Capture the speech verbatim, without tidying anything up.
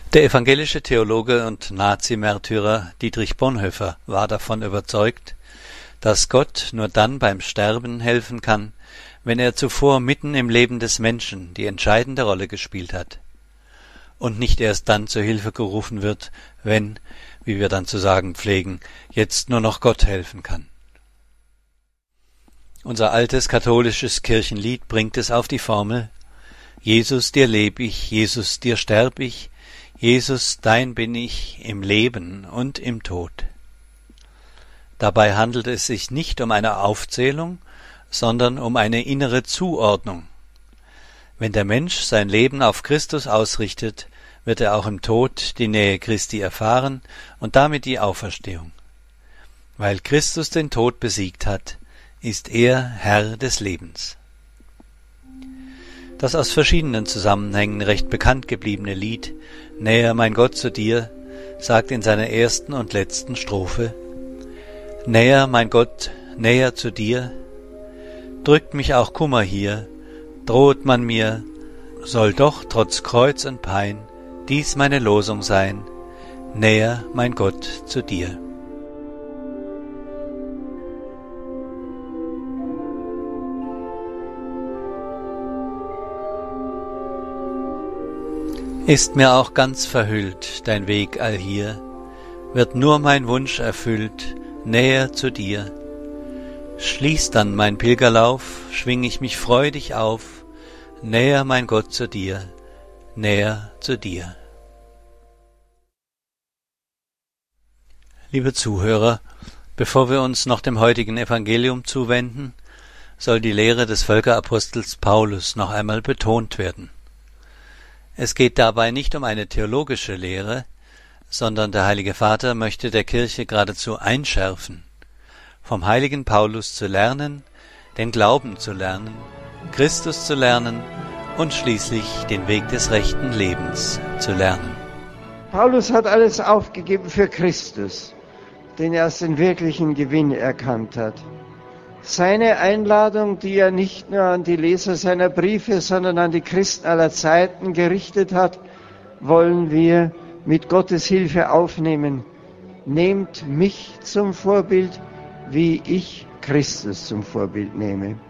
Der evangelische Theologe und Nazi-Märtyrer Dietrich Bonhoeffer war davon überzeugt, dass Gott nur dann beim Sterben helfen kann, wenn er zuvor mitten im Leben des Menschen die entscheidende Rolle gespielt hat und nicht erst dann zur Hilfe gerufen wird, wenn, wie wir dann zu sagen pflegen, jetzt nur noch Gott helfen kann. Unser altes katholisches Kirchenlied bringt es auf die Formel: Jesus, dir leb ich, Jesus, dir sterb ich, Jesus, dein bin ich im Leben und im Tod. Dabei handelt es sich nicht um eine Aufzählung, sondern um eine innere Zuordnung. Wenn der Mensch sein Leben auf Christus ausrichtet, wird er auch im Tod die Nähe Christi erfahren und damit die Auferstehung. Weil Christus den Tod besiegt hat, ist er Herr des Lebens. Das aus verschiedenen Zusammenhängen recht bekannt gebliebene Lied »Näher, mein Gott, zu dir« sagt in seiner ersten und letzten Strophe: »Näher, mein Gott, näher zu dir, drückt mich auch Kummer hier, droht man mir, soll doch trotz Kreuz und Pein dies meine Losung sein, näher, mein Gott, zu dir.« Ist mir auch ganz verhüllt dein Weg allhier, wird nur mein Wunsch erfüllt, näher zu dir. Schließt dann mein Pilgerlauf, schwing ich mich freudig auf, näher, mein Gott, zu dir, näher zu dir. Liebe Zuhörer, bevor wir uns noch dem heutigen Evangelium zuwenden, soll die Lehre des Völkerapostels Paulus noch einmal betont werden. Es geht dabei nicht um eine theologische Lehre, sondern der Heilige Vater möchte der Kirche geradezu einschärfen, vom heiligen Paulus zu lernen, den Glauben zu lernen, Christus zu lernen und schließlich den Weg des rechten Lebens zu lernen. Paulus hat alles aufgegeben für Christus, den er als den wirklichen Gewinn erkannt hat. Seine Einladung, die er nicht nur an die Leser seiner Briefe, sondern an die Christen aller Zeiten gerichtet hat, wollen wir mit Gottes Hilfe aufnehmen. Nehmt mich zum Vorbild, wie ich Christus zum Vorbild nehme.